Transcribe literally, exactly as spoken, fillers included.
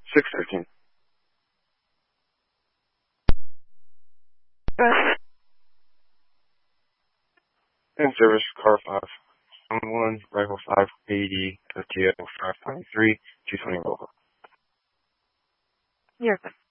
six thirteen. In service, car five one one, rifle five eighty, F T O five twenty-three, two twenty local. You're good.